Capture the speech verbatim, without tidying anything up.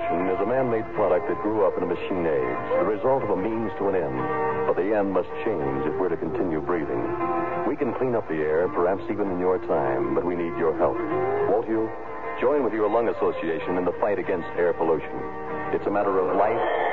pollution is a man-made product that grew up in a machine age, the result of a means to an end. But the end must change if we're to continue breathing. We can clean up the air, perhaps even in your time, but we need your help. Won't you? Join with your lung association in the fight against air pollution. It's a matter of life